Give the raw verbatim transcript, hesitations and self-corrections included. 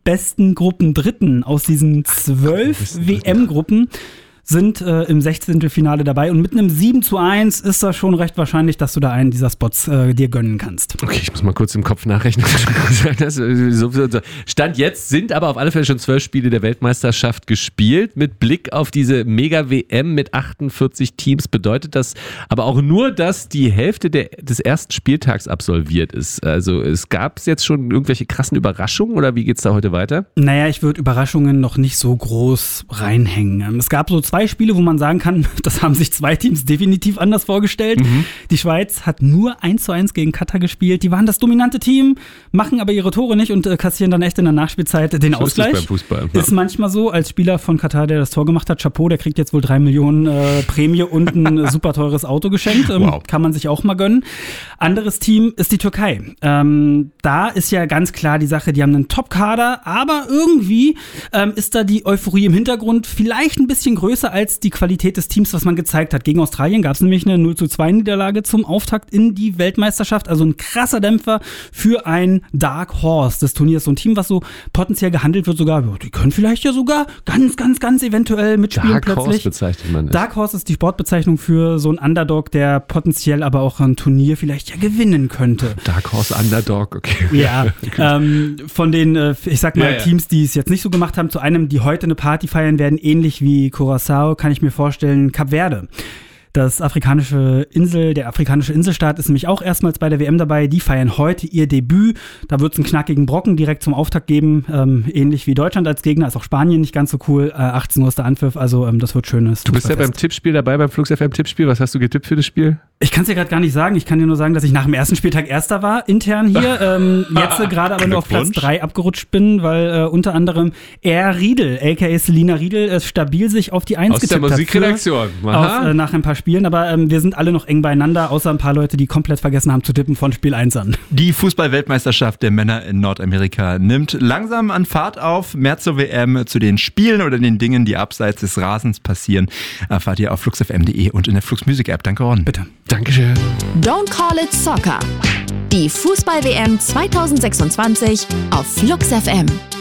besten Gruppendritten aus diesen zwölf W M-Gruppen sind äh, im Sechzehntelfinale dabei und mit einem sieben zu eins ist das schon recht wahrscheinlich, dass du da einen dieser Spots äh, dir gönnen kannst. Okay, ich muss mal kurz im Kopf nachrechnen. Stand jetzt sind aber auf alle Fälle schon zwölf Spiele der Weltmeisterschaft gespielt. Mit Blick auf diese Mega-W M mit achtundvierzig Teams bedeutet das aber auch nur, dass die Hälfte der, des ersten Spieltags absolviert ist. Also es gab jetzt schon irgendwelche krassen Überraschungen oder wie geht's da heute weiter? Naja, ich würde Überraschungen noch nicht so groß reinhängen. Es gab so zwei Spiele, wo man sagen kann, das haben sich zwei Teams definitiv anders vorgestellt. Mhm. Die Schweiz hat nur eins zu eins gegen Katar gespielt. Die waren das dominante Team, machen aber ihre Tore nicht und äh, kassieren dann echt in der Nachspielzeit den Ausgleich. Ist beim Fußball, ja. Ist manchmal so, als Spieler von Katar, der das Tor gemacht hat, Chapeau, der kriegt jetzt wohl drei Millionen äh, Prämie und ein super teures Auto geschenkt. Ähm, wow. Kann man sich auch mal gönnen. Anderes Team ist die Türkei. Ähm, da ist ja ganz klar die Sache, die haben einen Top-Kader, aber irgendwie ähm, ist da die Euphorie im Hintergrund vielleicht ein bisschen größer als die Qualität des Teams, was man gezeigt hat. Gegen Australien gab es nämlich eine null zu zwei Niederlage zum Auftakt in die Weltmeisterschaft. Also ein krasser Dämpfer für ein Dark Horse des Turniers. So ein Team, was so potenziell gehandelt wird, sogar, die können vielleicht ja sogar ganz, ganz, ganz eventuell mitspielen Dark plötzlich. Horse bezeichnet man das. Dark Horse ist die Sportbezeichnung für so einen Underdog, der potenziell aber auch ein Turnier vielleicht ja gewinnen könnte. Dark Horse Underdog, okay. Ja, ähm, von den, äh, ich sag mal, ja, ja. Teams, die es jetzt nicht so gemacht haben, zu einem, die heute eine Party feiern werden, ähnlich wie Curaçao, kann ich mir vorstellen, Kap Verde. Das afrikanische Insel, der afrikanische Inselstaat ist nämlich auch erstmals bei der W M dabei. Die feiern heute ihr Debüt. Da wird es einen knackigen Brocken direkt zum Auftakt geben. Ähm, ähnlich wie Deutschland als Gegner, ist auch Spanien nicht ganz so cool. Äh, achtzehn Uhr ist der Anpfiff, also ähm, das wird schönes. Du bist ja beim Tippspiel dabei, beim Flux F M Tippspiel. Was hast du getippt für das Spiel? Ich kann es dir gerade gar nicht sagen. Ich kann dir nur sagen, dass ich nach dem ersten Spieltag Erster war, intern hier. ähm, jetzt gerade aber nur auf Platz drei abgerutscht bin, weil äh, unter anderem R. Riedel, a k a. Selina Riedel, äh, stabil sich auf die eins Aus getippt der Musikredaktion. hat. Aus, äh, nach ein paar Spielen, aber ähm, wir sind alle noch eng beieinander, außer ein paar Leute, die komplett vergessen haben zu tippen von Spiel eins an. Die Fußball-Weltmeisterschaft der Männer in Nordamerika nimmt langsam an Fahrt auf. Mehr zur W M, zu den Spielen oder den Dingen, die abseits des Rasens passieren, erfahrt ihr auf flux f m punkt de und in der Flux Music App. Danke, Ron. Bitte. Dankeschön. Don't Call It Soccer. Die Fußball-W M zweitausendsechsundzwanzig auf Flux F M.